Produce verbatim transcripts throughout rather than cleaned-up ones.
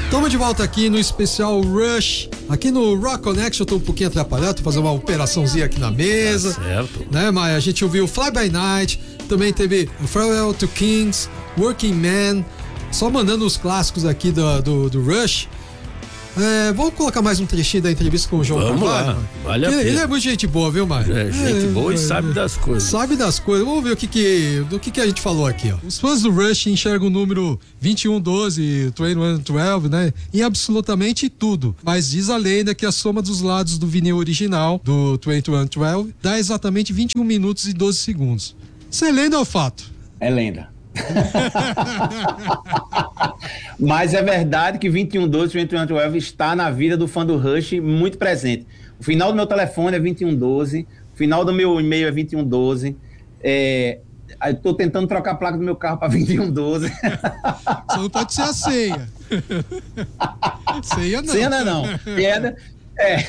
Estamos de volta aqui no especial Rush, aqui no Rock Connection. Eu tô um pouquinho atrapalhado, tô fazendo uma operaçãozinha aqui na mesa. Tá certo. Né, Maia? A gente ouviu Fly By Night, também teve Farewell to Kings, Working Man, só mandando os clássicos aqui do, do, do Rush. É, vamos colocar mais um trechinho da entrevista com o João Vamos Carvalho? lá, vale a ele, pena. ele é muito gente boa, viu, Maia? É, gente é, boa é, e sabe das coisas. Sabe das coisas. Vamos ver o que que, do que que a gente falou aqui, ó. Os fãs do Rush enxergam o número vinte e um doze, vinte e um doze, né? Em absolutamente tudo. Mas diz a lenda que a soma dos lados do vinil original, do vinte e um doze, dá exatamente vinte e um minutos e doze segundos. Isso é lenda ou fato? É lenda. Mas é verdade que vinte e um doze, vinte e um doze está na vida do fã do Rush muito presente. O final do meu telefone é vinte e um doze, o final do meu e-mail é vinte e um doze. É, eu tô tentando trocar a placa do meu carro para vinte e um doze. Só não pode ser a senha. Senha não. Senha não, não. É. é.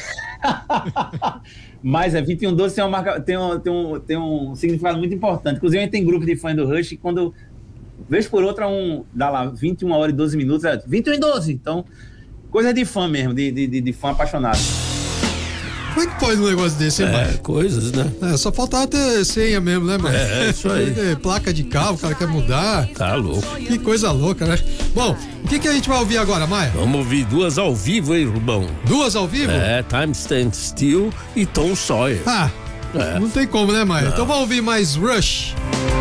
Mas é vinte e um doze tem, uma marca, tem, um, tem, um, tem um significado muito importante. Inclusive, a gente tem grupo de fãs do Rush que quando vez por outra, um, dá lá vinte e uma horas e doze minutos, é vinte e um e doze. Então, coisa de fã mesmo, de, de, de fã apaixonado. Como é que pode um negócio desse, hein, É, mano? coisas, né? É, só faltava ter senha mesmo, né, mano? É, é isso aí. É, placa de carro, o cara quer mudar. Tá louco. Que coisa louca, né? Bom, o que, que a gente vai ouvir agora, Maia? Vamos ouvir duas ao vivo, hein, Rubão? Duas ao vivo? É, Time Stand Still e Tom Sawyer. Ah, É. não tem como, né, Maia? Então vamos ouvir mais Rush.